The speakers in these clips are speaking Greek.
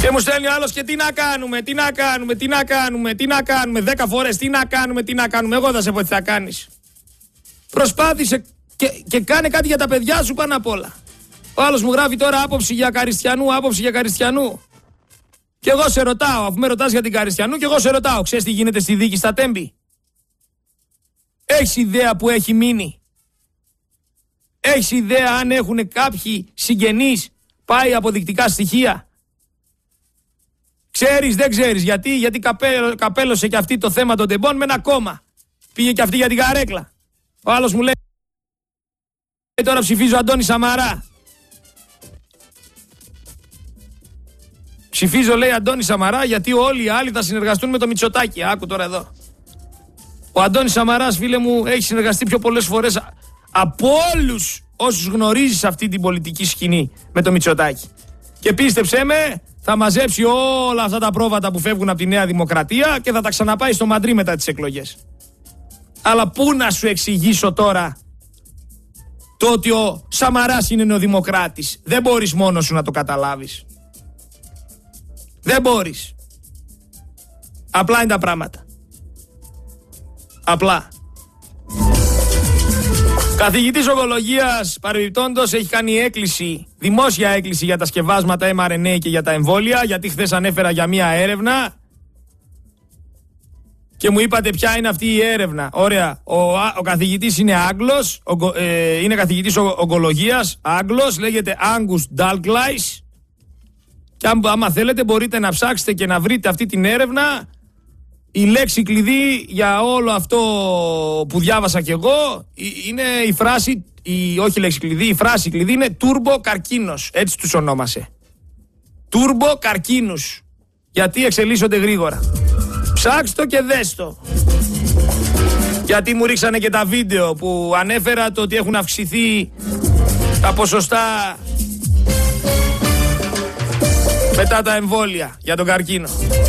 Και μου στέλνει ο άλλος και τι να κάνουμε, 10 φορές τι να κάνουμε, εγώ θα σε πω τι θα κάνεις. Προσπάθησε και κάνε κάτι για τα παιδιά σου πάνω απ' όλα. Ο άλλος μου γράφει τώρα άποψη για Καριστιανού. Και εγώ σε ρωτάω, αφού με ρωτάς για την Καριστιανού, και εγώ σε ρωτάω, ξέρεις τι γίνεται στη δίκη στα Τέμπη? Έχεις ιδέα που έχει μείνει? Έχεις ιδέα αν έχουν κάποιοι συγγενείς πάει αποδεικτικά στοιχεία? Ξέρεις, δεν ξέρεις. Γιατί καπέλωσε και αυτή το θέμα των τεμπών με ένα κόμμα. Πήγε και αυτή για την καρέκλα. Ο άλλος μου λέει τώρα ψηφίζω Αντώνη Σαμαρά. Ψηφίζω, λέει, Αντώνη Σαμαρά γιατί όλοι οι άλλοι θα συνεργαστούν με το Μητσοτάκη. Άκου τώρα εδώ. Ο Αντώνης Σαμαράς, φίλε μου, έχει συνεργαστεί πιο πολλές φορές από όλους όσους γνωρίζεις αυτή την πολιτική σκηνή με το Μητσοτάκη. Και πίστεψέ με, θα μαζέψει όλα αυτά τα πρόβατα που φεύγουν από τη Νέα Δημοκρατία και θα τα ξαναπάει στο Μαντρί μετά τις εκλογές. Αλλά πού να σου εξηγήσω τώρα το ότι ο Σαμαράς είναι νεοδημοκράτης? Δεν μπορείς μόνος σου να το καταλάβεις. Δεν μπορείς. Απλά είναι τα πράγματα. Απλά. Καθηγητής ογκολογίας, παρεμπιπτόντως, έχει κάνει έκκληση, δημόσια έκκληση για τα σκευάσματα mRNA και για τα εμβόλια, γιατί χθες ανέφερα για μία έρευνα και μου είπατε ποια είναι αυτή η έρευνα. Ωραία, ο καθηγητής είναι Άγγλος, είναι καθηγητής ογκολογίας, Άγγλος, λέγεται Angus Dalgleish, και άμα θέλετε μπορείτε να ψάξετε και να βρείτε αυτή την έρευνα. Η λέξη κλειδί για όλο αυτό που διάβασα κι εγώ είναι η φράση, όχι η λέξη κλειδί, η φράση κλειδί είναι τούρμπο καρκίνος, έτσι τους ονόμασε. Τούρμπο καρκίνους, γιατί εξελίσσονται γρήγορα. Ψάξτε το και δες το. Γιατί μου ρίξανε και τα βίντεο που ανέφερα το ότι έχουν αυξηθεί τα ποσοστά μετά τα εμβόλια για τον καρκίνο.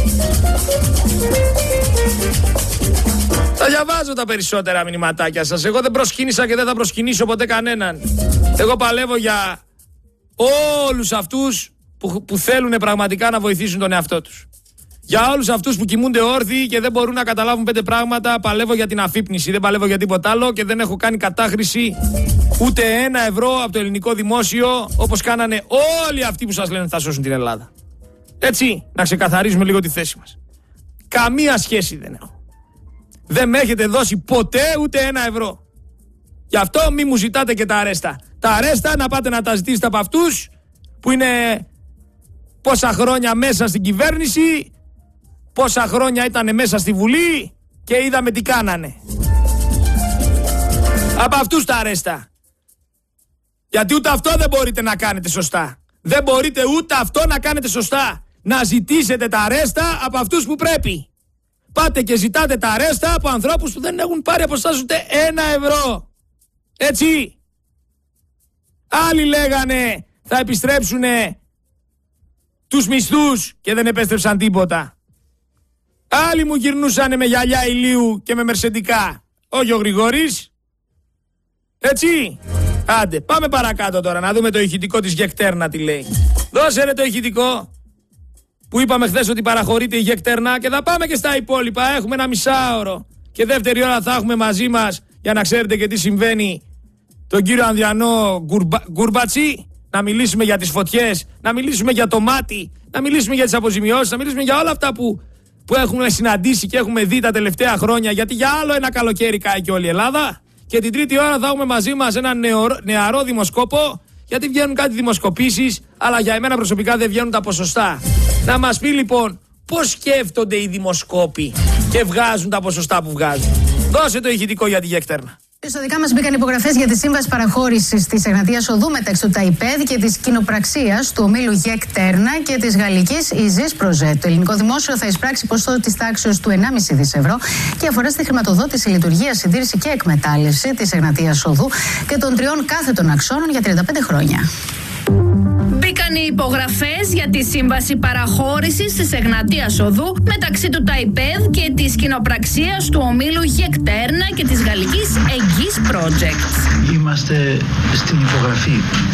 Θα διαβάζω τα περισσότερα μηνυματάκια σας. Εγώ δεν προσκύνησα και δεν θα προσκυνήσω ποτέ κανέναν. Εγώ παλεύω για όλους αυτούς που θέλουν πραγματικά να βοηθήσουν τον εαυτό τους. Για όλους αυτούς που κοιμούνται όρθιοι και δεν μπορούν να καταλάβουν 5 πράγματα, παλεύω για την αφύπνιση. Δεν παλεύω για τίποτα άλλο και δεν έχω κάνει κατάχρηση ούτε 1 ευρώ από το ελληνικό δημόσιο, όπως κάνανε όλοι αυτοί που σας λένε θα σώσουν την Ελλάδα. Έτσι, να ξεκαθαρίζουμε λίγο τη θέση μας. Καμία σχέση δεν έχω. Δεν με έχετε δώσει ποτέ ούτε 1 ευρώ. Γι' αυτό μη μου ζητάτε και τα αρέστα. Τα αρέστα να πάτε να τα ζητήσετε από αυτούς που είναι πόσα χρόνια μέσα στην κυβέρνηση, πόσα χρόνια ήταν μέσα στη Βουλή και είδαμε τι κάνανε. Από αυτούς τα αρέστα. Γιατί ούτε αυτό δεν μπορείτε να κάνετε σωστά. Δεν μπορείτε ούτε αυτό να κάνετε σωστά. Να ζητήσετε τα αρέστα από αυτούς που πρέπει. Πάτε και ζητάτε τα αρέστα από ανθρώπους που δεν έχουν πάρει από εσάς ούτε 1 ευρώ. Έτσι. Άλλοι λέγανε θα επιστρέψουνε τους μισθούς και δεν επέστρεψαν τίποτα. Άλλοι μου γυρνούσανε με γυαλιά ηλίου και με μερσεντικά. Όχι ο Γρηγόρης. Έτσι. Άντε, πάμε παρακάτω τώρα να δούμε το ηχητικό της Γεκτέρνα τι λέει. Δώσε ρε το ηχητικό που είπαμε χθες ότι παραχωρείται η Γεκτέρνα και θα πάμε και στα υπόλοιπα. Έχουμε 1 μισάωρο και δεύτερη ώρα θα έχουμε μαζί μας για να ξέρετε και τι συμβαίνει τον κύριο Ανδριανό Γκουρμπατσί. Να μιλήσουμε για τις φωτιές, να μιλήσουμε για το μάτι, να μιλήσουμε για τις αποζημιώσεις, να μιλήσουμε για όλα αυτά που έχουμε συναντήσει και έχουμε δει τα τελευταία χρόνια. Γιατί για άλλο ένα καλοκαίρι κάει και όλη η Ελλάδα. Και την τρίτη ώρα θα έχουμε μαζί μας έναν νεαρό δημοσκόπο, γιατί βγαίνουν κάτι δημοσκοπήσεις, αλλά για εμένα προσωπικά δεν βγαίνουν τα ποσοστά. Να μας πει λοιπόν πώς σκέφτονται οι δημοσκόποι και βγάζουν τα ποσοστά που βγάζουν. Δώσε το ηχητικό για τη Γεκτέρνα. Στο δικά μας μπήκαν υπογραφές για τη σύμβαση παραχώρησης της Εγνατίας Οδού μεταξύ του ΤΑΙΠΕΔ και της κοινοπραξίας του ομίλου Γεκτέρνα και της γαλλικής Isis Projet. Το ελληνικό δημόσιο θα εισπράξει ποσό της τάξης του 1,5 δις ευρώ και αφορά στη χρηματοδότηση, λειτουργία, συντήρηση και εκμετάλλευση της Εγνατίας Οδού και των 3 κάθετων αξώνων για 35 χρόνια. Μπήκαν οι υπογραφές για τη σύμβαση παραχώρησης της Εγνατίας Οδού μεταξύ του ΤΑΙΠΕΔ και της κοινοπραξίας του ομίλου Γεκτέρνα και της γαλλικής Isis Project. Είμαστε στην υπογραφή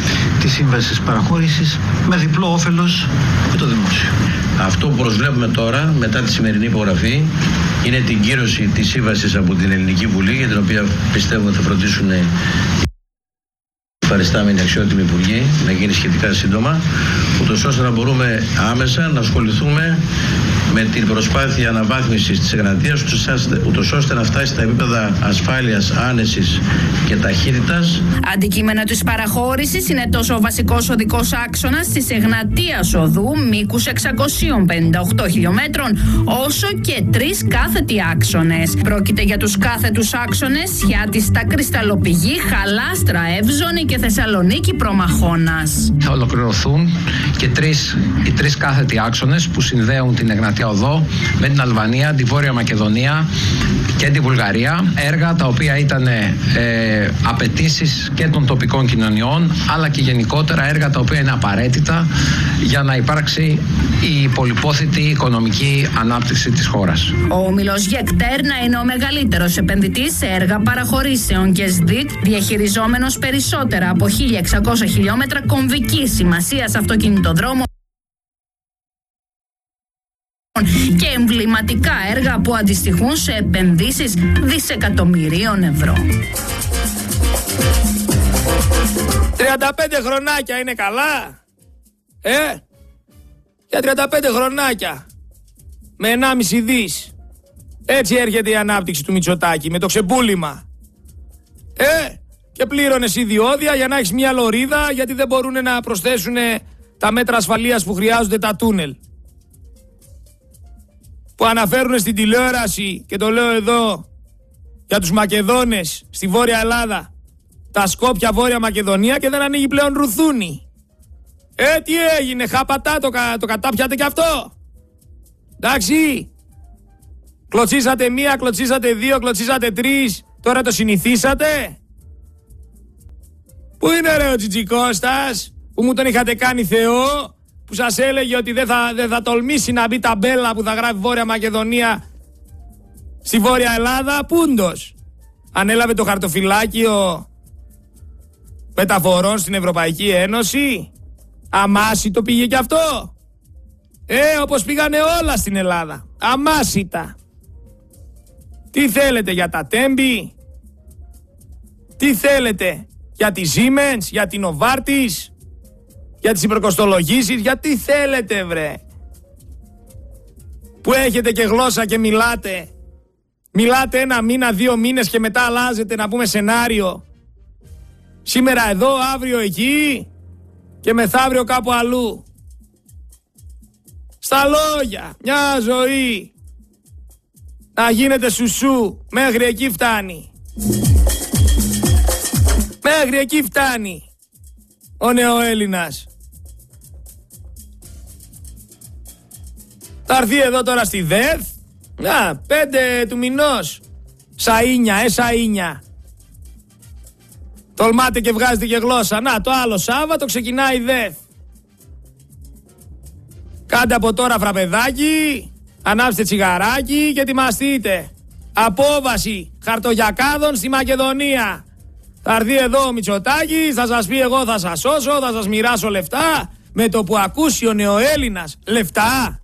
της σύμβασης παραχώρησης με διπλό όφελος για το δημόσιο. Αυτό που προσβλέπουμε τώρα, μετά τη σημερινή υπογραφή, είναι την κύρωση της σύμβασης από την Ελληνική Βουλή, για την οποία πιστεύουμε ότι θα φροντίσουν οι παριστάμενοι αξιότιμοι υπουργοί να γίνει σχετικά σύντομα, ούτως ώστε να μπορούμε άμεσα να ασχοληθούμε με την προσπάθεια αναβάθμισης της Εγνατίας, ούτως ώστε να φτάσει στα επίπεδα ασφάλειας, άνεσης και ταχύτητας. Αντικείμενο της παραχώρησης είναι τόσο ο βασικός οδικός άξονας της Εγνατίας οδού μήκους 658 χιλιόμετρων, όσο και 3 κάθετοι άξονες. Πρόκειται για τους κάθετους άξονες Σιάτιστα Κρυσταλλοπηγή, Χαλάστρα Εύζωνη και Θεσσαλονίκη Προμαχώνας. Θα ολοκληρωθούν και οι τρεις κάθετοι άξονες που συνδέουν την Εγνατία οδό με την Αλβανία, τη Βόρεια Μακεδονία και τη Βουλγαρία. Έργα τα οποία ήταν απαιτήσεις και των τοπικών κοινωνιών, αλλά και γενικότερα έργα τα οποία είναι απαραίτητα για να υπάρξει η πολυπόθητη οικονομική ανάπτυξη της χώρας. Ο όμιλος ΓΕΚΤΕΡΝΑ είναι ο μεγαλύτερος επενδυτής σε έργα παραχωρήσεων και ΣΔΙΤ, διαχειριζόμενος περισσότερα από 1.600 χιλιόμετρα κομβικής σημασίας αυτοκινητοδρόμων και εμβληματικά έργα που αντιστοιχούν σε επενδύσεις δισεκατομμυρίων ευρώ. 35 χρονάκια είναι καλά? Για 35 χρονάκια με 1,5 δις. Έτσι έρχεται η ανάπτυξη του Μητσοτάκη, με το ξεπούλημα. Και πλήρωνες ιδιώδια για να έχεις μια λωρίδα, γιατί δεν μπορούν να προσθέσουν τα μέτρα ασφαλείας που χρειάζονται τα τούνελ. Που αναφέρουν στην τηλεόραση, και το λέω εδώ για τους Μακεδόνες στη Βόρεια Ελλάδα, τα Σκόπια Βόρεια Μακεδονία, και δεν ανοίγει πλέον ρουθούνι. Τι έγινε, χαπατά το κατάπιατε κι αυτό? Εντάξει, κλωτσίσατε 1, κλωτσίσατε 2, κλωτσίσατε 3, τώρα το συνηθίσατε? Πού είναι ρε ο Τζιτζικώστας που μου τον είχατε κάνει Θεό, που σας έλεγε ότι δεν θα τολμήσει να μπει ταμπέλα που θα γράφει Βόρεια Μακεδονία στη Βόρεια Ελλάδα? Πούντος. Ανέλαβε το χαρτοφυλάκιο μεταφορών στην Ευρωπαϊκή Ένωση. Αμάσιτο πήγε κι αυτό. Όπως πήγανε όλα στην Ελλάδα. Αμάσιτα. Τι θέλετε για τα Τέμπη? Τι θέλετε για τη Siemens, για την Novartis, για τις υπερκοστολογήσεις? Γιατί θέλετε βρε? Που έχετε και γλώσσα και μιλάτε. Μιλάτε 1 μήνα, 2 μήνες και μετά αλλάζετε, να πούμε, σενάριο. Σήμερα εδώ, αύριο εκεί και μεθαύριο κάπου αλλού. Στα λόγια, μια ζωή. Να γίνετε σουσού, μέχρι εκεί φτάνει. Μέχρι εκεί φτάνει ο νεοέλληνας. Θα έρθει εδώ τώρα στη ΔΕΘ, 5 του μηνός, σαΐνια, σαΐνια. Τολμάτε και βγάζετε και γλώσσα. Να, το άλλο Σάββατο ξεκινάει η ΔΕΘ. Κάντε από τώρα φραπεδάκι, ανάψτε τσιγαράκι και ετοιμαστείτε. Απόβαση χαρτογιακάδων στη Μακεδονία. Θα έρθει εδώ ο Μητσοτάκης, θα σας πει εγώ θα σας σώσω, θα σας μοιράσω λεφτά. Με το που ακούσει ο νεοέλληνας λεφτά.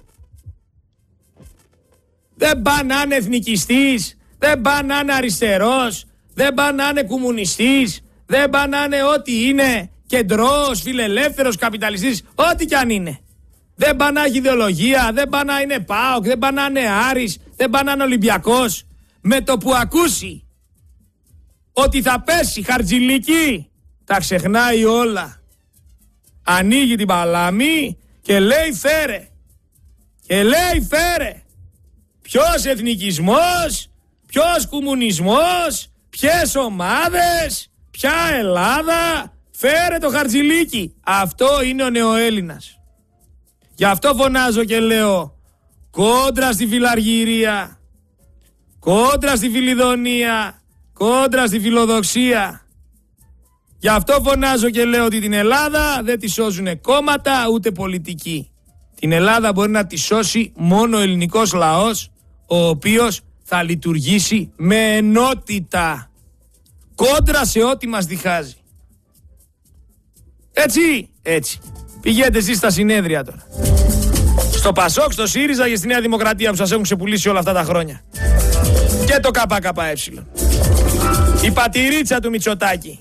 Δεν πάει να είναι εθνικιστής, δεν πάει να είναι αριστερός, δεν πάει να είναι κομμουνιστής, δεν πάει να είναι ό,τι είναι, κεντρός, φιλελεύθερος, καπιταλιστής, ό,τι κι αν είναι. Δεν πάει να έχει ιδεολογία, δεν πάει να είναι ΠΑΟΚ, δεν πάει να είναι Άρης, δεν πάει να είναι Ολυμπιακός. Με το που ακούσει ότι θα πέσει Χαρτζηλίκη, τα ξεχνάει όλα. Ανοίγει την παλάμη και λέει φέρε. Και λέει φέρε. Ποιος εθνικισμός, ποιος κομμουνισμός, ποιες ομάδες, ποια Ελλάδα, φέρε το Χαρτζηλίκη. Αυτό είναι ο νεοέλληνας. Γι' αυτό φωνάζω και λέω κόντρα στη φιλαργυρία, κόντρα στη φιλιδονία, κόντρα στη φιλοδοξία. Γι' αυτό φωνάζω και λέω ότι την Ελλάδα δεν τη σώζουν κόμματα ούτε πολιτικοί. Την Ελλάδα μπορεί να τη σώσει μόνο ο ελληνικός λαός, ο οποίος θα λειτουργήσει με ενότητα, κόντρα σε ό,τι μας διχάζει. Έτσι. Πηγαίνετε εσείς στα συνέδρια τώρα. Στο Πασόκ, στο ΣΥΡΙΖΑ και στη Νέα Δημοκρατία που σας έχουν ξεπουλήσει όλα αυτά τα χρόνια. Και το ΚΚΕ. Η πατηρίτσα του Μητσοτάκη.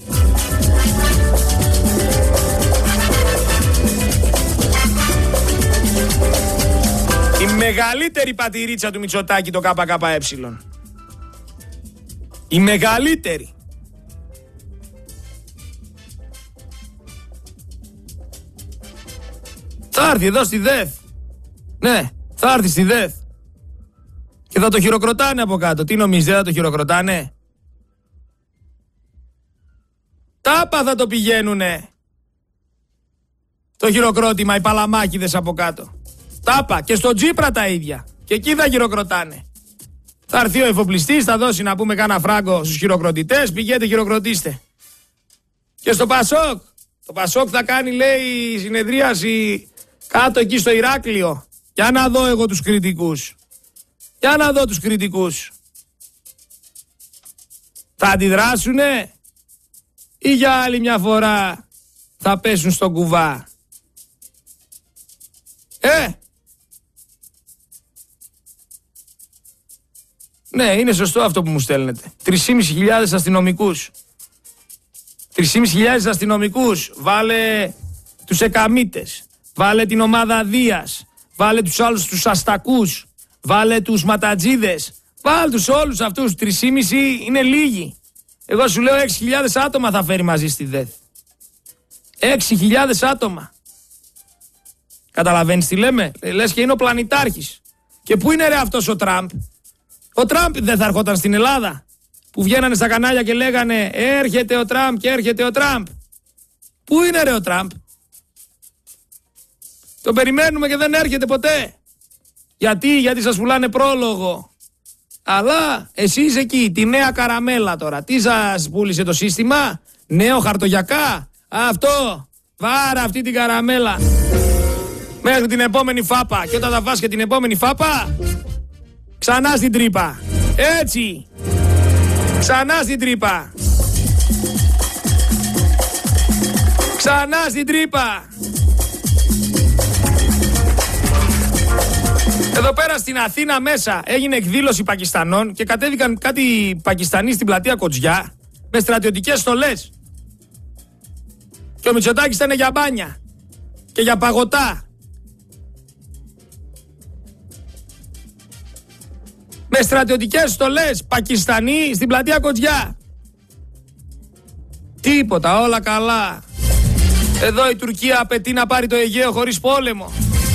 Η μεγαλύτερη πατηρίτσα του Μητσοτάκη, το ΚΚΕ. Η μεγαλύτερη. Θα έρθει εδώ στη ΔΕΘ. Ναι, θα έρθει στη ΔΕΘ. Και θα το χειροκροτάνε από κάτω. Τι νομίζεις, δεν θα το χειροκροτάνε? Τάπα θα το πηγαίνουνε. Το χειροκρότημα, οι παλαμάκηδες από κάτω. Τάπα, και στο Τσίπρα τα ίδια. Και εκεί θα χειροκροτάνε. Θα έρθει ο εφοπλιστής, θα δώσει να πούμε κάνα φράγκο στους χειροκροτητές. Πηγαίνετε, χειροκροτήστε. Και στο Πασόκ. Το Πασόκ θα κάνει, λέει, συνεδρίαση κάτω εκεί στο Ηράκλειο. Για να δω εγώ τους κριτικούς. Θα αντιδράσουνε ή για άλλη μια φορά θα πέσουν στον κουβά? Ναι, είναι σωστό αυτό που μου στέλνετε. 3.500 αστυνομικούς. 3.500 αστυνομικούς. Βάλε τους εκαμίτες. Βάλε την ομάδα Δίας. Βάλε τους άλλους τους αστακούς. Βάλε τους ματατζίδες. Βάλε τους όλους αυτούς. 3.500 είναι λίγοι. Εγώ σου λέω 6.000 άτομα θα φέρει μαζί στη ΔΕΘ. 6.000 άτομα. Καταλαβαίνεις τι λέμε? Λες και είναι ο πλανητάρχης. Και πού είναι ρε αυτός ο Τραμπ? Ο Τραμπ δεν θα ερχόταν στην Ελλάδα? Που βγαίνανε στα κανάλια και λέγανε έρχεται ο Τραμπ και έρχεται ο Τραμπ. Πού είναι ρε ο Τραμπ? Το περιμένουμε και δεν έρχεται ποτέ. Γιατί σας πουλάνε πρόλογο. Αλλά εσείς εκεί, τη νέα καραμέλα τώρα. Τι σας πούλησε το σύστημα? Νέο χαρτογιακά? Αυτό. Βάρα αυτή την καραμέλα. Μέχρι την επόμενη φάπα. Και όταν θα φας και την επόμενη φάπα, ξανά στην τρύπα. Έτσι. Ξανά στην τρύπα. Ξανά στην τρύπα. Εδώ πέρα στην Αθήνα μέσα έγινε εκδήλωση Πακιστανών και κατέβηκαν κάτι Πακιστανοί στην πλατεία Κοτζιά με στρατιωτικές στολές. Και ο Μητσοτάκης ήταν για μπάνια και για παγωτά. Με στρατιωτικές στολές Πακιστανοί στην πλατεία Κοτζιά. Τίποτα, όλα καλά. Εδώ η Τουρκία απαιτεί να πάρει το Αιγαίο χωρίς πόλεμο.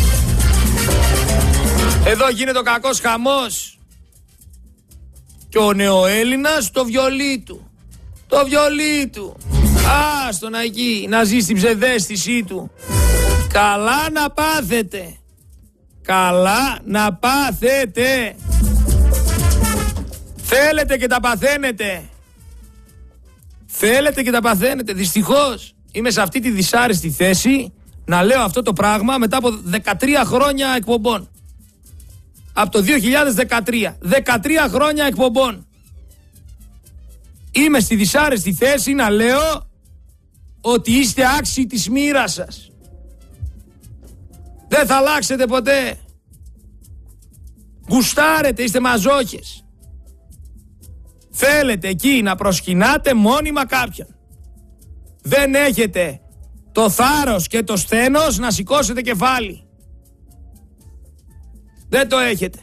Εδώ γίνεται ο κακός χαμός. Και ο νεοέλληνας το βιολί του. Το βιολί του. Άστον εκεί να ζει στην ψευδαίσθησή του. Καλά να πάθετε. Καλά να πάθετε. Θέλετε και τα παθαίνετε. Θέλετε και τα παθαίνετε. Δυστυχώς είμαι σε αυτή τη δυσάρεστη θέση να λέω αυτό το πράγμα μετά από 13 χρόνια εκπομπών. Από το 2013. 13 χρόνια εκπομπών. Είμαι στη δυσάρεστη θέση να λέω ότι είστε άξιοι της μοίρας σας. Δεν θα αλλάξετε ποτέ. Γουστάρετε, είστε μαζόχες. Θέλετε εκεί να προσκυνάτε μόνιμα κάποιον. Δεν έχετε το θάρρος και το σθένος να σηκώσετε κεφάλι. Δεν το έχετε.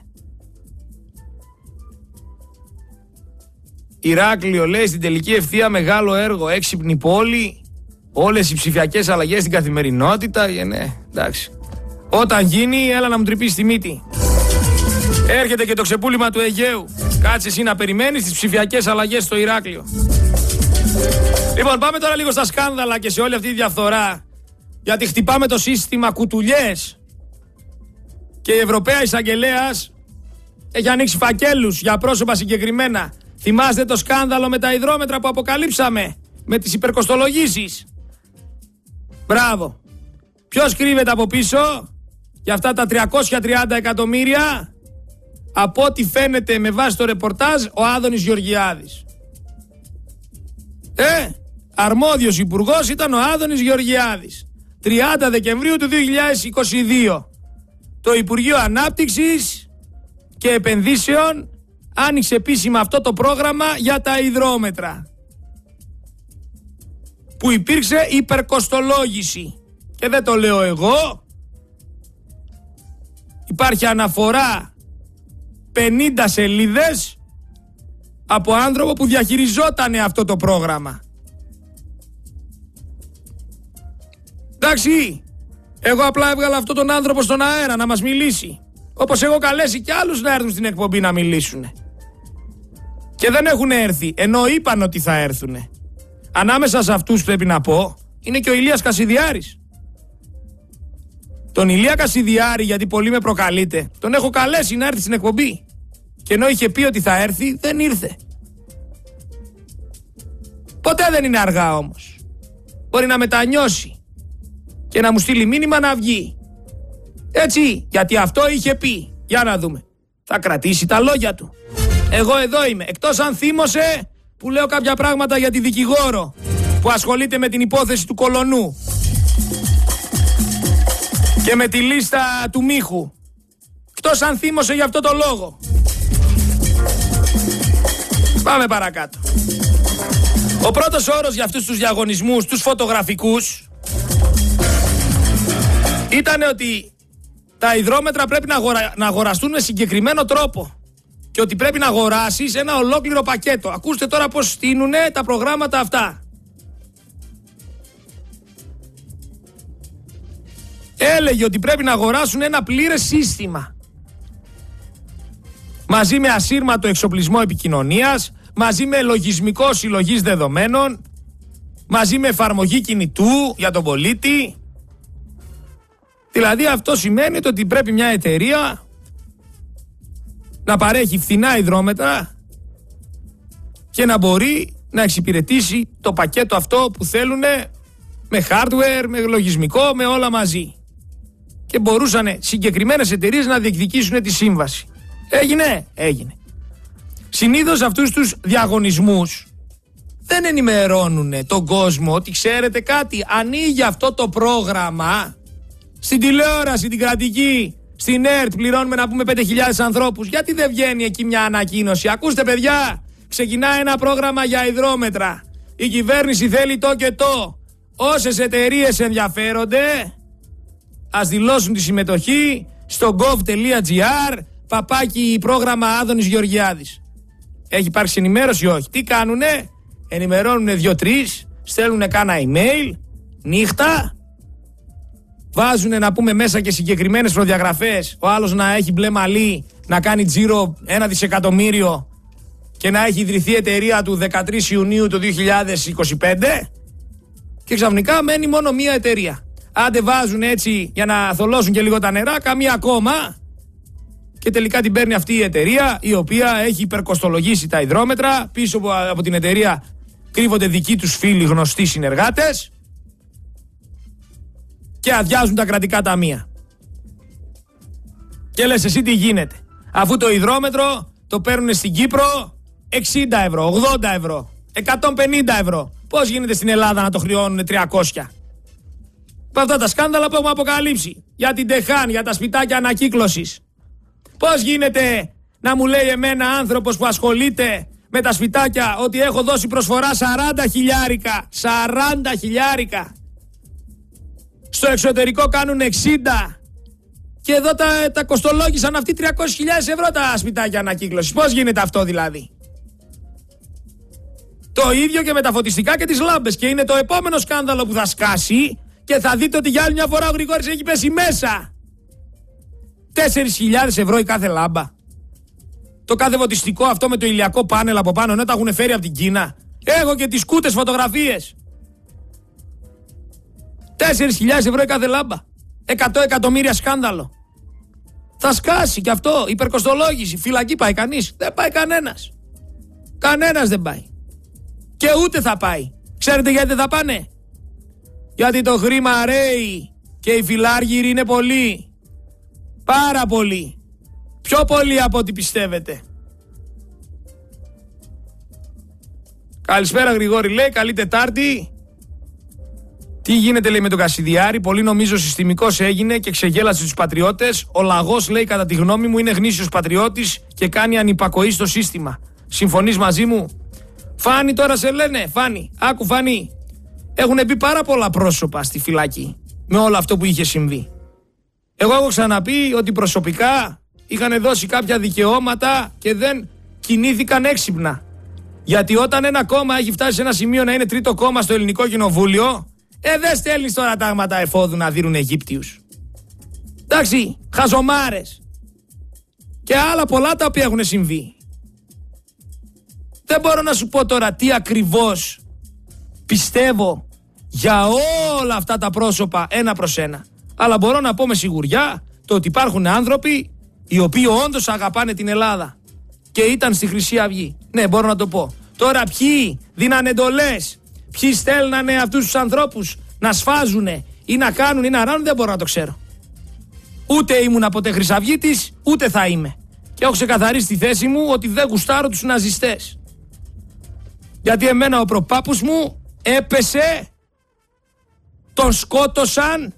Ηράκλειο λέει στην τελική ευθεία μεγάλο έργο, έξυπνη πόλη, όλες οι ψηφιακές αλλαγές στην καθημερινότητα. Ναι, εντάξει. Όταν γίνει, έλα να μου τρυπήσει τη μύτη. Έρχεται και το ξεπούλημα του Αιγαίου. Κάτσε εσύ να περιμένεις τις ψηφιακές αλλαγές στο Ηράκλειο. Λοιπόν, πάμε τώρα λίγο στα σκάνδαλα και σε όλη αυτή τη διαφθορά. Γιατί χτυπάμε το σύστημα κουτουλιές. Και η Ευρωπαία Εισαγγελέας έχει ανοίξει φακέλους για πρόσωπα συγκεκριμένα. Θυμάστε το σκάνδαλο με τα υδρόμετρα που αποκαλύψαμε? Με τις υπερκοστολογήσεις. Μπράβο. Ποιος κρύβεται από πίσω για αυτά τα 330 εκατομμύρια? Από ό,τι φαίνεται με βάση το ρεπορτάζ, ο Άδωνης Γεωργιάδης. αρμόδιος υπουργός ήταν ο Άδωνης Γεωργιάδης. 30 Δεκεμβρίου του 2022. Το Υπουργείο Ανάπτυξης και Επενδύσεων άνοιξε επίσημα αυτό το πρόγραμμα για τα υδρόμετρα, που υπήρξε υπερκοστολόγηση. Και δεν το λέω εγώ. Υπάρχει αναφορά 50 σελίδες από άνθρωπο που διαχειριζόταν αυτό το πρόγραμμα. Εντάξει, εγώ απλά έβγαλα αυτόν τον άνθρωπο στον αέρα να μας μιλήσει. Όπως έχω καλέσει κι άλλους να έρθουν στην εκπομπή να μιλήσουν. Και δεν έχουν έρθει, ενώ είπαν ότι θα έρθουν. Ανάμεσα σε αυτούς πρέπει να πω, είναι και ο Ηλίας Κασιδιάρης. Τον Ηλία Κασιδιάρη, γιατί πολύ με προκαλείτε, τον έχω καλέσει να έρθει στην εκπομπή. Και ενώ είχε πει ότι θα έρθει, δεν ήρθε. Ποτέ δεν είναι αργά όμως. Μπορεί να μετανιώσει και να μου στείλει μήνυμα να βγει. Έτσι, γιατί αυτό είχε πει. Για να δούμε. Θα κρατήσει τα λόγια του. Εγώ εδώ είμαι. Εκτός αν θύμωσε που λέω κάποια πράγματα για τη δικηγόρο που ασχολείται με την υπόθεση του Κολονού και με τη λίστα του Μίχου. Εκτός αν θύμωσε για αυτό το λόγο. Πάμε παρακάτω. Ο πρώτος όρος για αυτούς τους διαγωνισμούς, τους φωτογραφικούς, ήταν ότι τα υδρόμετρα πρέπει να αγοραστούν με συγκεκριμένο τρόπο και ότι πρέπει να αγοράσεις ένα ολόκληρο πακέτο. Ακούστε τώρα πώς στείνουνε τα προγράμματα αυτά. Έλεγε ότι πρέπει να αγοράσουν ένα πλήρες σύστημα μαζί με ασύρματο εξοπλισμό επικοινωνίας, μαζί με λογισμικό συλλογής δεδομένων, μαζί με εφαρμογή κινητού για τον πολίτη. Δηλαδή αυτό σημαίνει ότι πρέπει μια εταιρεία να παρέχει φθηνά υδρόμετρα και να μπορεί να εξυπηρετήσει το πακέτο αυτό που θέλουν με hardware, με λογισμικό, με όλα μαζί. Και μπορούσαν συγκεκριμένες εταιρείες να διεκδικήσουν τη σύμβαση. Έγινε. Συνήθως αυτούς τους διαγωνισμούς δεν ενημερώνουν τον κόσμο ότι ξέρετε κάτι, ανοίγει αυτό το πρόγραμμα στην τηλεόραση, την κρατική, στην ΕΡΤ πληρώνουμε να πούμε 5.000 ανθρώπους. Γιατί δεν βγαίνει εκεί μια ανακοίνωση? Ακούστε παιδιά, ξεκινάει ένα πρόγραμμα για υδρόμετρα. Η κυβέρνηση θέλει το και το. Όσες εταιρείες ενδιαφέρονται, ας δηλώσουν τη συμμετοχή στο gov.gr / πρόγραμμα Άδωνης Γεωργιάδης. Έχει υπάρξει ενημέρωση? Όχι. Τι κάνουνε? Ενημερώνουνε 2-3, στέλνουνε κάνα email, νύχτα, βάζουνε να πούμε μέσα και συγκεκριμένες προδιαγραφές. Ο άλλος να έχει μπλε μαλλί, να κάνει τζίρο 1 δισεκατομμύριο και να έχει ιδρυθεί εταιρεία του 13 Ιουνίου του 2025 και ξαφνικά μένει μόνο μία εταιρεία. Άντε βάζουν έτσι για να θολώσουν και λίγο τα νερά, καμία ακόμα, και τελικά την παίρνει αυτή η εταιρεία η οποία έχει υπερκοστολογήσει τα υδρόμετρα. Πίσω από την εταιρεία κρύβονται δικοί τους φίλοι, γνωστοί συνεργάτες και αδειάζουν τα κρατικά ταμεία. Και λες εσύ τι γίνεται? Αφού το υδρόμετρο το παίρνουν στην Κύπρο 60 ευρώ, 80 ευρώ, 150 ευρώ. Πώς γίνεται στην Ελλάδα να το χρεώνουν 300? Από αυτά τα σκάνδαλα που έχουμε αποκαλύψει για την Τεχάν, για τα σπιτάκια ανακύκλωσης. Πώς γίνεται να μου λέει εμένα άνθρωπος που ασχολείται με τα σπιτάκια ότι έχω δώσει προσφορά 40 χιλιάρικα. 40 χιλιάρικα. Στο εξωτερικό κάνουν 60. Και εδώ τα κοστολόγησαν αυτοί 300.000 ευρώ τα σπιτάκια ανακύκλωσης. Πώς γίνεται αυτό δηλαδή? Το ίδιο και με τα φωτιστικά και τις λάμπες. Και είναι το επόμενο σκάνδαλο που θα σκάσει και θα δείτε ότι για άλλη μια φορά ο Γρηγόρης έχει πέσει μέσα. 4.000 ευρώ η κάθε λάμπα. Το κάθε φωτιστικό αυτό με το ηλιακό πάνελ από πάνω, ενώ τα έχουν φέρει από την Κίνα. Έχω και τις κούτες φωτογραφίες. 4.000 ευρώ η κάθε λάμπα. 100 εκατομμύρια σκάνδαλο. Θα σκάσει κι αυτό. Υπερκοστολόγηση. Φυλακή πάει κανείς? Δεν πάει κανένας. Κανένας δεν πάει. Και ούτε θα πάει. Ξέρετε γιατί δεν θα πάνε? Γιατί το χρήμα ρέει και οι φιλάργυροι είναι πολλοί. Πάρα πολύ. Πιο πολύ από ό,τι πιστεύετε. Καλησπέρα Γρηγόρη, λέει, καλή Τετάρτη. Τι γίνεται, λέει, με τον Κασιδιάρη? Πολύ νομίζω συστημικός έγινε και ξεγέλασε τους πατριώτες. Ο λαγός, λέει, κατά τη γνώμη μου είναι γνήσιος πατριώτης και κάνει ανυπακοή στο σύστημα. Συμφωνείς μαζί μου? Φάνη, τώρα σε λένε. Φάνη, άκου Φάνη. Έχουν μπει πάρα πολλά πρόσωπα στη φυλακή με όλο αυτό που είχε συμβεί. Εγώ έχω ξαναπεί ότι προσωπικά είχαν δώσει κάποια δικαιώματα και δεν κινήθηκαν έξυπνα. Γιατί όταν ένα κόμμα έχει φτάσει σε ένα σημείο να είναι τρίτο κόμμα στο ελληνικό κοινοβούλιο, δεν στέλνεις τώρα τάγματα εφόδου να δίνουν Αιγύπτιους. Εντάξει, χαζομάρες. Και άλλα πολλά τα οποία έχουν συμβεί. Δεν μπορώ να σου πω τώρα τι ακριβώς πιστεύω για όλα αυτά τα πρόσωπα ένα προς ένα. Αλλά μπορώ να πω με σιγουριά το ότι υπάρχουν άνθρωποι οι οποίοι όντως αγαπάνε την Ελλάδα και ήταν στη Χρυσή Αυγή. Ναι, μπορώ να το πω. Τώρα ποιοι δίνανε εντολές, ποιοι στέλνανε αυτούς τους ανθρώπους να σφάζουνε ή να κάνουν ή να ράνουν, δεν μπορώ να το ξέρω. Ούτε ήμουν ποτέ χρυσαυγίτης, ούτε θα είμαι. Και έχω ξεκαθαρίσει τη θέση μου ότι δεν γουστάρω τους ναζιστές. Γιατί εμένα ο προπάπους μου έπεσε, τον σκότωσαν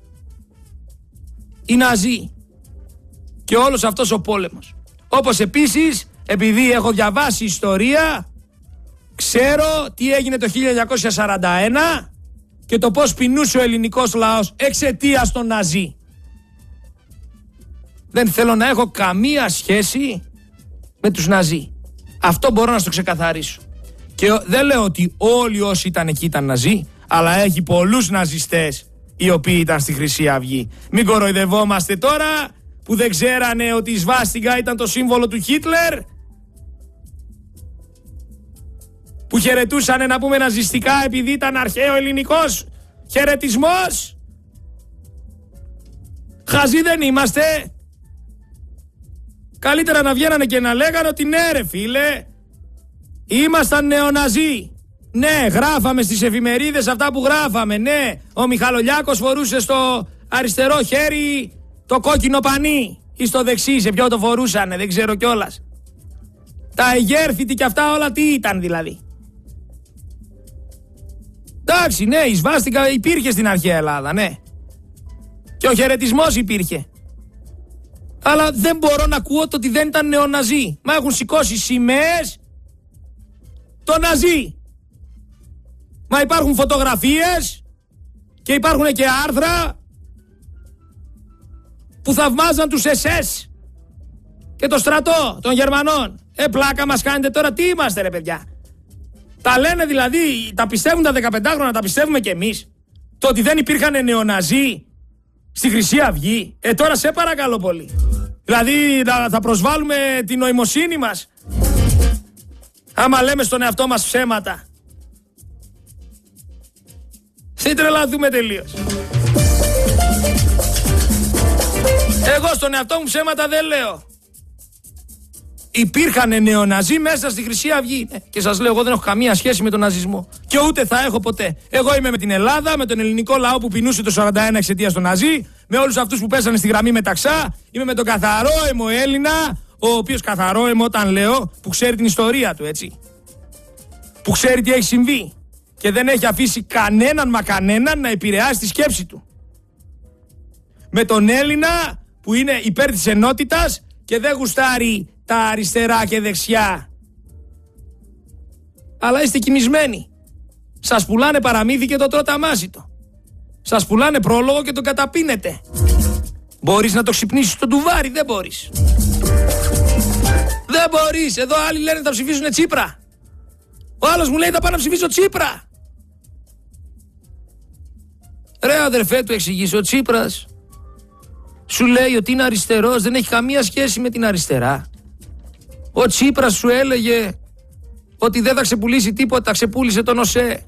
οι Ναζί. Και όλος αυτός ο πόλεμος. Όπως επίσης, επειδή έχω διαβάσει ιστορία, ξέρω τι έγινε το 1941 και το πώς πεινούσε ο ελληνικός λαός εξαιτίας των Ναζί. Δεν θέλω να έχω καμία σχέση με τους Ναζί. Αυτό μπορώ να στο ξεκαθαρίσω. Και δεν λέω ότι όλοι όσοι ήταν εκεί ήταν Ναζί, αλλά έχει πολλούς ναζιστές οι οποίοι ήταν στη Χρυσή Αυγή. Μην κοροϊδευόμαστε τώρα που δεν ξέρανε ότι η σβάστιγκα ήταν το σύμβολο του Χίτλερ, που χαιρετούσανε, να πούμε, ναζιστικά επειδή ήταν αρχαίο ελληνικός χαιρετισμός. Χαζοί δεν είμαστε? Καλύτερα να βγαίνανε και να λέγανε ότι ναι ρε φίλε, ήμασταν νεοναζί. Ναι, γράφαμε στις εφημερίδες αυτά που γράφαμε. Ναι, ο Μιχαλολιάκος φορούσε στο αριστερό χέρι το κόκκινο πανί ή στο δεξί, σε ποιο το φορούσανε, δεν ξέρω κιόλας. Τα εγέρθητη κι αυτά όλα τι ήταν δηλαδή? Εντάξει, ναι, η σβάστηκα υπήρχε στην αρχαία Ελλάδα, ναι. Και ο χαιρετισμός υπήρχε. Αλλά δεν μπορώ να ακούω το ότι δεν ήταν νεοναζί. Μα έχουν σηκώσει σημαίες το Ναζί. Μα υπάρχουν φωτογραφίες και υπάρχουν και άρθρα που θαυμάζαν τους SS και το στρατό των Γερμανών. Πλάκα μας κάνετε τώρα, τι είμαστε ρε παιδιά? Τα λένε δηλαδή, τα πιστεύουν τα 15χρονα, τα πιστεύουμε κι εμείς? Το ότι δεν υπήρχαν νεοναζί στη Χρυσή Αυγή? Τώρα σε παρακαλώ πολύ. Δηλαδή θα προσβάλλουμε την νοημοσύνη μας άμα λέμε στον εαυτό μας ψέματα? Δεν τρελαθούμε τελείως. Εγώ στον εαυτό μου ψέματα δεν λέω. Υπήρχαν νεοναζί μέσα στη Χρυσή Αυγή. Και σας λέω, εγώ δεν έχω καμία σχέση με τον ναζισμό. Και ούτε θα έχω ποτέ. Εγώ είμαι με την Ελλάδα, με τον ελληνικό λαό που πεινούσε το 41 εξαιτίας των Ναζί, με όλους αυτούς που πέσανε στη γραμμή μεταξά. Είμαι με τον καθαρόαιμο Έλληνα, ο οποίος καθαρόαιμο όταν λέω, που ξέρει την ιστορία του, έτσι. Που ξέρει τι έχει συμβεί. Και δεν έχει αφήσει κανέναν μα κανέναν να επηρεάσει τη σκέψη του. Με τον Έλληνα που είναι υπέρ της ενότητας και δεν γουστάρει τα αριστερά και δεξιά. Αλλά είστε κοιμισμένοι. Σας πουλάνε παραμύθι και το τρώτε αμάσιτο. Σας πουλάνε πρόλογο και το καταπίνετε. Μπορείς να το ξυπνήσεις το ντουβάρι? Δεν μπορείς. Δεν μπορείς. Εδώ άλλοι λένε θα ψηφίσουν Τσίπρα. Ο άλλος μου λέει θα πάω να ψηφίσω Τσίπρα. Ρε αδερφέ, του εξηγήσω, ο Τσίπρας σου λέει ότι είναι αριστερός, δεν έχει καμία σχέση με την αριστερά. Ο Τσίπρας σου έλεγε ότι δεν θα ξεπουλήσει τίποτα, ξεπούλησε τον ΟΣΕ.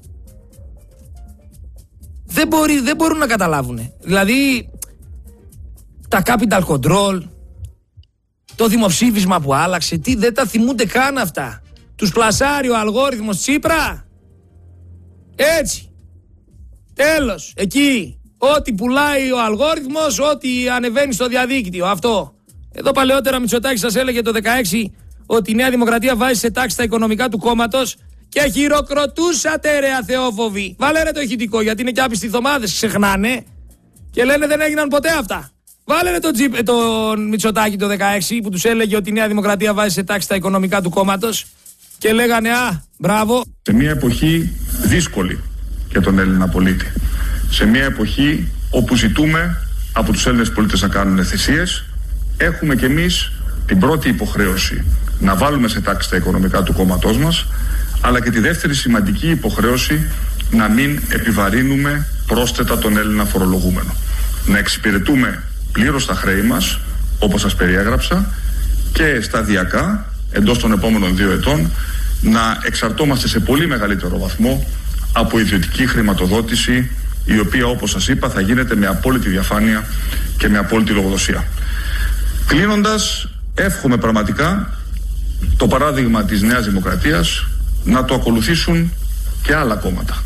Δεν μπορούν να καταλάβουν. Δηλαδή, τα capital control, το δημοψήφισμα που άλλαξε, δεν τα θυμούνται καν αυτά. Τους πλασάρει ο αλγόριθμος Τσίπρα. Έτσι. Τέλος. Εκεί. Ό,τι πουλάει ο αλγόριθμος, ό,τι ανεβαίνει στο διαδίκτυο. Αυτό. Εδώ παλαιότερα Μητσοτάκης σας έλεγε το 16 ότι η Νέα Δημοκρατία βάζει σε τάξη τα οικονομικά του κόμματος και χειροκροτούσατε ρε αθεόφοβοι. Βάλε ρε το ηχητικό, γιατί είναι και άπιστοι θωμάδες, ξεχνάνε και λένε δεν έγιναν ποτέ αυτά. Βάλε ρε τον Μητσοτάκη το 16 που τους έλεγε ότι η Νέα Δημοκρατία βάζει σε τάξη τα οικονομικά του κόμματος και λέγανε μπράβο. Σε μια εποχή δύσκολη για τον Έλληνα πολίτη, σε μια εποχή όπου ζητούμε από τους Έλληνες πολίτες να κάνουν θυσίες, έχουμε κι εμείς την πρώτη υποχρέωση να βάλουμε σε τάξη τα οικονομικά του κόμματός μας, αλλά και τη δεύτερη σημαντική υποχρέωση να μην επιβαρύνουμε πρόσθετα τον Έλληνα φορολογούμενο. Να εξυπηρετούμε πλήρως τα χρέη μας, όπως σας περιέγραψα, και σταδιακά, εντός των επόμενων 2 ετών, να εξαρτώμαστε σε πολύ μεγαλύτερο βαθμό από ιδιωτική χρηματοδότηση, η οποία, όπως σας είπα, θα γίνεται με απόλυτη διαφάνεια και με απόλυτη λογοδοσία. Κλείνοντας, εύχομαι πραγματικά το παράδειγμα της Νέας Δημοκρατίας να το ακολουθήσουν και άλλα κόμματα.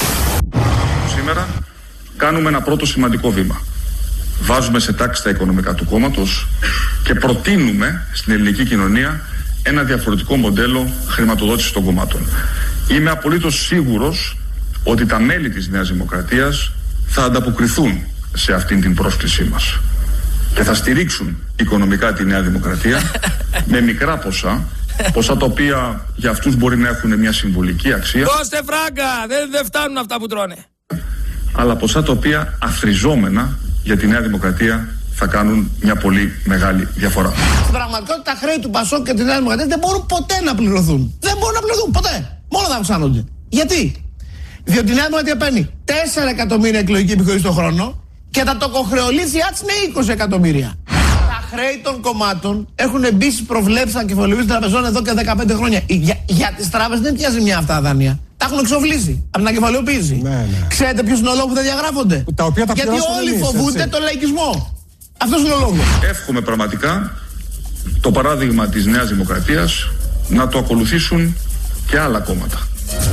Σήμερα κάνουμε ένα πρώτο σημαντικό βήμα. Βάζουμε σε τάξη τα οικονομικά του κόμματος και προτείνουμε στην ελληνική κοινωνία ένα διαφορετικό μοντέλο χρηματοδότησης των κομμάτων. Είμαι απολύτως σίγουρος ότι τα μέλη της Νέας Δημοκρατίας θα ανταποκριθούν σε αυτήν την πρόσκλησή μας και θα στηρίξουν οικονομικά τη Νέα Δημοκρατία με μικρά ποσά τα οποία για αυτούς μπορεί να έχουν μια συμβολική αξία. Δώστε φράγκα, δεν φτάνουν αυτά που τρώνε. Αλλά ποσά τα οποία αθροιζόμενα για τη Νέα Δημοκρατία θα κάνουν μια πολύ μεγάλη διαφορά. Στην πραγματικότητα τα χρέη του Πασόκ και τη Νέα Δημοκρατία δεν μπορούν ποτέ να πληρωθούν. Δεν μπορούν να πληρωθούν ποτέ. Μόνο θα αυξάνονται. Γιατί? Διότι η Νέα Δημοκρατία παίρνει 4 εκατομμύρια εκλογική επιχορήγηση το χρόνο και τα τοκοχρεωλήθειά της είναι 20 εκατομμύρια. Τα χρέη των κομμάτων έχουν μπει στις προβλέψεις ανακεφαλαιοποίησης τραπεζών εδώ και 15 χρόνια. Για τις τράπεζες δεν πιάζει μια αυτά τα δάνεια. Τα έχουν εξοβλήσει από την ανακεφαλαιοποίηση. Ξέρετε ποιος είναι ο λόγος που δεν διαγράφονται? Γιατί όλοι φοβούνται τον λαϊκισμό. Αυτός είναι ο λόγος. Εύχομαι πραγματικά το παράδειγμα της Νέας Δημοκρατίας να το ακολουθήσουν και άλλα κόμματα.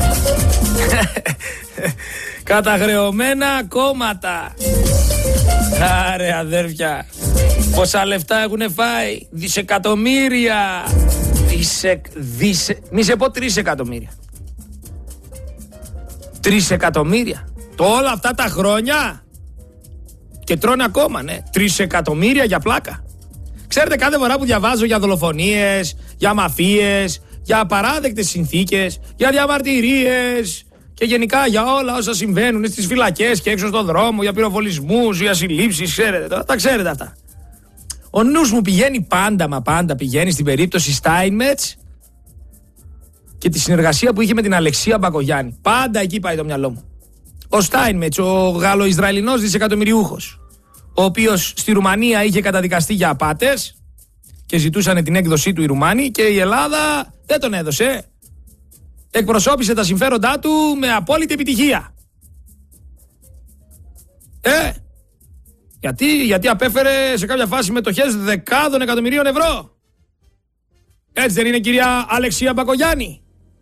Καταχρεωμένα κόμματα. Άρε αδέρφια, πόσα λεφτά έχουνε φάει? Δισεκατομμύρια. Μη σε πω 3 εκατομμύρια. 3 εκατομμύρια. Το όλα αυτά τα χρόνια. Και τρώνε ακόμα, ναι. 3 εκατομμύρια για πλάκα. Ξέρετε, κάθε φορά που διαβάζω για δολοφονίες, για μαφίες, για απαράδεκτες συνθήκες, για διαμαρτυρίες και γενικά για όλα όσα συμβαίνουν στις φυλακές και έξω στον δρόμο, για πυροβολισμούς, για συλλήψεις, ξέρετε, τα ξέρετε αυτά. Ο νους μου πηγαίνει πάντα, μα πάντα πηγαίνει στην περίπτωση Στάινμετς και τη συνεργασία που είχε με την Αλεξία Μπακογιάννη. Πάντα εκεί πάει το μυαλό μου. Ο Στάινμετς, ο Γαλλο-Ισραηλινός δισεκατομμυριούχος, ο οποίος στη Ρουμανία είχε καταδικαστεί για απάτες και ζητούσαν την έκδοσή του οι Ρουμάνοι και η Ελλάδα δεν τον έδωσε. Εκπροσώπησε τα συμφέροντά του με απόλυτη επιτυχία. Γιατί απέφερε σε κάποια φάση μετοχές δεκάδων εκατομμυρίων ευρώ. Έτσι δεν είναι, κυρία Αλεξία Μπακογιάννη?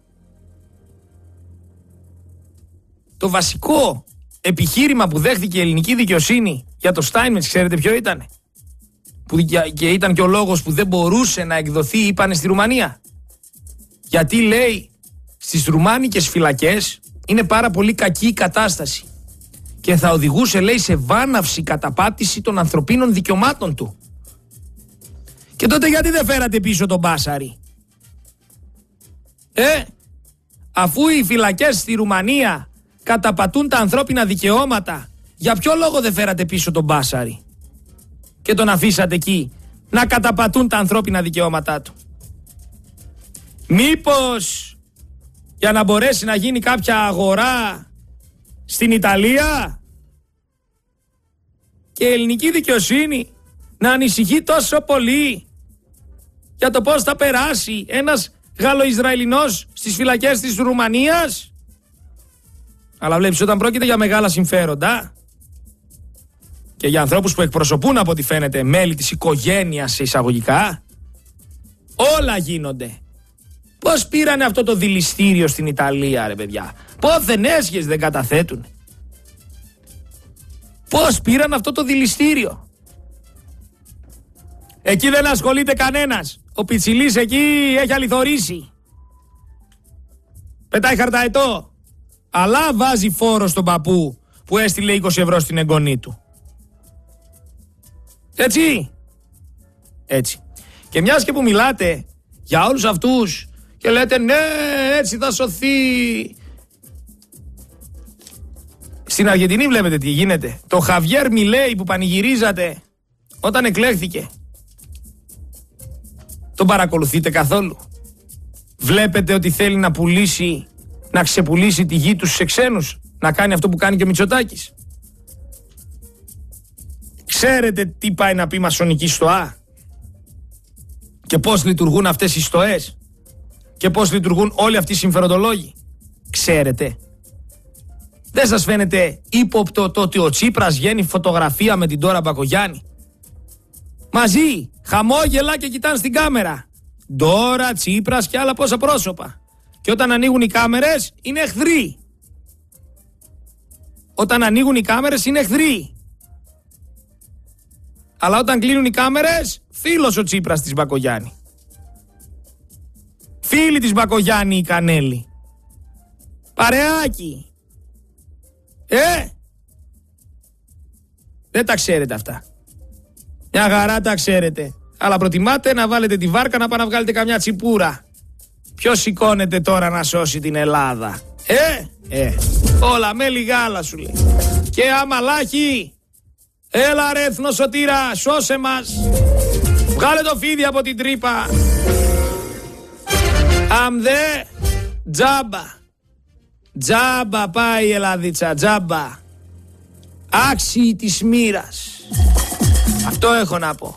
Το βασικό επιχείρημα που δέχτηκε η ελληνική δικαιοσύνη για το Στάινμετς, ξέρετε ποιο ήταν? Και ήταν και ο λόγος που δεν μπορούσε να εκδοθεί, είπανε, στη Ρουμανία. Γιατί, λέει, στις ρουμάνικες φυλακές είναι πάρα πολύ κακή η κατάσταση και θα οδηγούσε, λέει, σε βάναυση καταπάτηση των ανθρωπίνων δικαιωμάτων του. Και τότε γιατί δεν φέρατε πίσω τον Μπάσαρη? Αφού οι φυλακές στη Ρουμανία καταπατούν τα ανθρώπινα δικαιώματα, για ποιο λόγο δεν φέρατε πίσω τον Μπάσαρη και τον αφήσατε εκεί να καταπατούν τα ανθρώπινα δικαιώματά του? Μήπως για να μπορέσει να γίνει κάποια αγορά στην Ιταλία και η ελληνική δικαιοσύνη να ανησυχεί τόσο πολύ για το πώς θα περάσει ένας Γαλλο-Ισραηλινός στις φυλακές της Ρουμανίας? Αλλά βλέπεις, όταν πρόκειται για μεγάλα συμφέροντα και για ανθρώπους που εκπροσωπούν, από ό,τι φαίνεται, μέλη της οικογένειας σε εισαγωγικά, όλα γίνονται. Πώς πήρανε αυτό το δηληστήριο στην Ιταλία, ρε παιδιά? Πόθεν έσχες δεν καταθέτουν. Πώς πήραν αυτό το δηληστήριο? Εκεί δεν ασχολείται κανένας. Ο Πιτσιλής εκεί έχει αληθωρήσει. Πετάει χαρταετό. Αλλά βάζει φόρο στον παππού που έστειλε 20 ευρώ στην εγγονή του. Έτσι. Έτσι. Και μιας και που μιλάτε για όλους αυτούς και λέτε ναι, έτσι θα σωθεί. Στην Αργεντινή βλέπετε τι γίνεται. Το Χαβιέρ Μιλέι που πανηγυρίζατε όταν εκλέχθηκε. Τον παρακολουθείτε καθόλου? Βλέπετε ότι θέλει να πουλήσει, να ξεπουλήσει τη γη τους σε ξένους, να κάνει αυτό που κάνει και ο Μητσοτάκης? Ξέρετε τι πάει να πει μασονική στοά? Και πώς λειτουργούν αυτές οι στοές? Και πώς λειτουργούν όλοι αυτοί οι συμφεροντολόγοι? Ξέρετε? Δεν σας φαίνεται ύποπτο το ότι ο Τσίπρας βγαίνει φωτογραφία με την Ντόρα Μπακογιάννη? Μαζί, χαμόγελα και κοιτάνε στην κάμερα. Ντόρα, Τσίπρας και άλλα πόσα πρόσωπα. Και όταν ανοίγουν οι κάμερες είναι εχθροί. Όταν ανοίγουν οι κάμερες είναι εχθροί. Αλλά όταν κλείνουν οι κάμερες, φίλος ο Τσίπρας της Μπακογιάννη. Φίλη της Μπακογιάννη η Κανέλη. Παρεάκι. Δεν τα ξέρετε αυτά. Μια χαρά τα ξέρετε. Αλλά προτιμάτε να βάλετε τη βάρκα να πάνε να βγάλετε καμιά τσιπούρα. Ποιος σηκώνεται τώρα να σώσει την Ελλάδα? Όλα με λιγάλα σου λέει. Και άμα λάχει, έλα ρε εθνοσωτήρα, σώσε μας. Βγάλε το φίδι από την τρύπα. Αμδε, τζάμπα. Τζάμπα πάει η Ελλαδίτσα, τζάμπα. Άξιοι της μοίρας. Αυτό έχω να πω.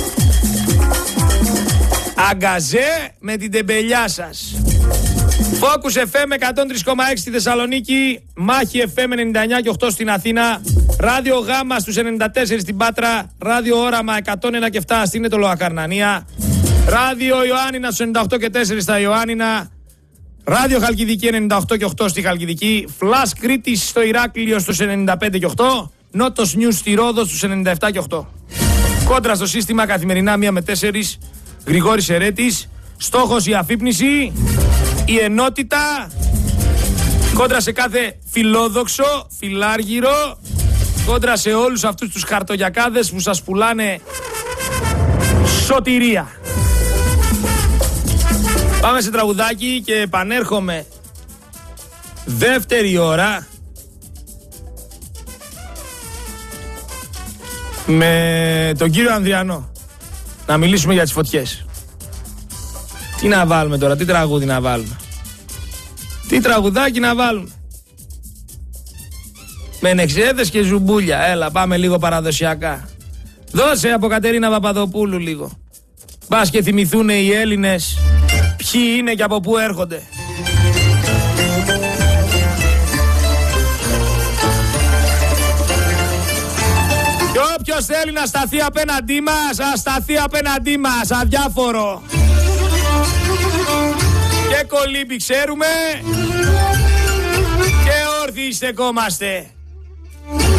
Αγκαζέ με την τεμπελιά σας. Focus FM 103,6 στη Θεσσαλονίκη, Μάχη FM 99 και 8 στην Αθήνα, Ράδιο Γάμα στους 94 στην Πάτρα, Ράδιο Όραμα 101 και 7 στην Ετωλοακαρνανία, Ράδιο Ιωάννινα στους 98 και 4 στα Ιωάννινα, Ράδιο Χαλκιδική 98 και 8 στη Χαλκιδική, Φλας Κρήτης στο Ηράκλειο στους 95 και 8, Νότος Νιούς στη Ρόδο στους 97 και 8. Κόντρα στο σύστημα καθημερινά 1 με 4, Γρηγόρης Ερέτης, στόχος η αφύπνιση, η ενότητα, κόντρα σε κάθε φιλόδοξο, φιλάργυρο, κόντρα σε όλους αυτούς τους χαρτογιακάδες που σας πουλάνε σωτηρία. Πάμε σε τραγουδάκι και επανέρχομαι δεύτερη ώρα με τον κύριο Ανδριανό να μιλήσουμε για τις φωτιές. Τι να βάλουμε τώρα, τι τραγούδι να βάλουμε, τι τραγουδάκι να βάλουμε? Με νεξιέδες και ζουμπούλια. Έλα πάμε λίγο παραδοσιακά. Δώσε από Κατερίνα Παπαδοπούλου λίγο. Μπας και θυμηθούν οι Έλληνες ποιοι είναι και από πού έρχονται. Και όποιος θέλει να σταθεί απέναντί μας, ας σταθεί απέναντί μας, αδιάφορο. Και κολύμπι ξέρουμε και όρθιοι στεκόμαστε.